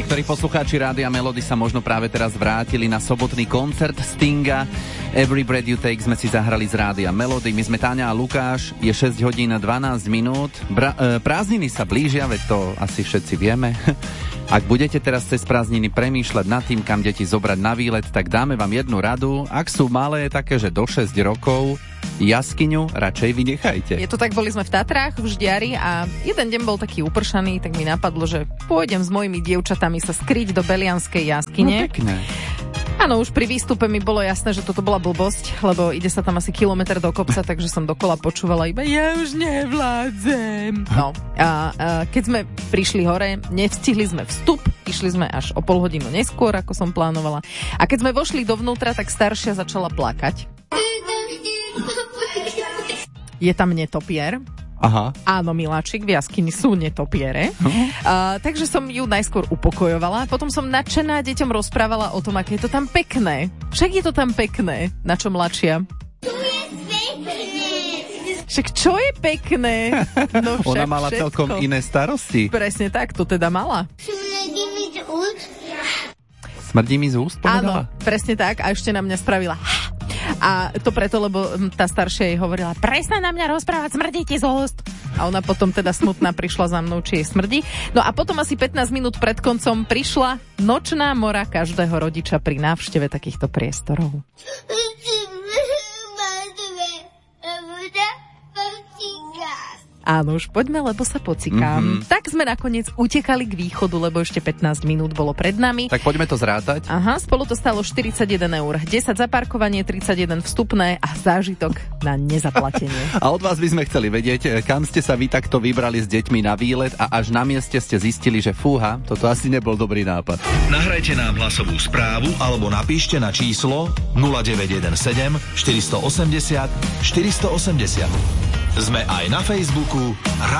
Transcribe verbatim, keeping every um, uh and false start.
Niektorí poslucháči Rádia Melody sa možno práve teraz vrátili na sobotný koncert Stinga. Every Breath You Take sme si zahrali z Rádia Melody. My sme Táňa a Lukáš. Je šesť hodín a dvanásť minút. Bra- e, prázdniny sa blížia, veď to asi všetci vieme. Ak budete teraz cez prázdniny premýšľať nad tým, kam deti zobrať na výlet, tak dáme vám jednu radu. Ak sú malé, také, že do šesť rokov, jaskyňu radšej vynechajte. Je to tak, boli sme v Tatrách, v Ždiari a jeden deň bol taký upršaný, tak mi napadlo, že pôjdem s mojimi dievčatami sa skryť do Belianskej jaskyne. No pekné. Áno, už pri výstupe mi bolo jasné, že toto bola blbosť, lebo ide sa tam asi kilometr do kopca, takže som dokola počúvala iba ja už nevládzem. No, a, a keď sme prišli hore, nevstihli sme vstup, išli sme až o pol hodinu neskôr, ako som plánovala. A keď sme vošli dovnútra, tak staršia začala plakať. Je tam netopier. Aha. Áno, miláčik, v jaskyni sú netopiere. Uh-huh. Uh, takže som ju najskôr upokojovala, potom som nadšená deťom rozprávala o tom, aké je to tam pekné. Však je to tam pekné, na čo mladšia. Však čo je pekné? No však ona mala všetko. celkom iné starosti. Presne tak, to teda mala. Smrdí mi z úst, povedala? Áno, presne tak. A ešte na mňa spravila. A to preto, lebo tá staršia jej hovorila, presne na mňa rozprávať, smrdí ti z úst. A ona potom teda smutná prišla za mnou, či jej smrdí. No a potom asi pätnásť minút pred koncom prišla nočná mora každého rodiča pri návšteve takýchto priestorov. Áno, už poďme, lebo sa pocikám. Mm-hmm. Tak sme nakoniec utekali k východu, lebo ešte pätnásť minút bolo pred nami. Tak poďme to zrátať. Aha, spolu to stalo štyridsaťjeden eur. desať za parkovanie, tridsaťjeden vstupné a zážitok na nezaplatenie. A od vás by sme chceli vedieť, kam ste sa vy takto vybrali s deťmi na výlet a až na mieste ste zistili, že fúha, toto asi nebol dobrý nápad. Nahrajte nám hlasovú správu alebo napíšte na číslo nula deväť jeden sedem štyri osem nula štyri osem nula. Sme aj na Facebooku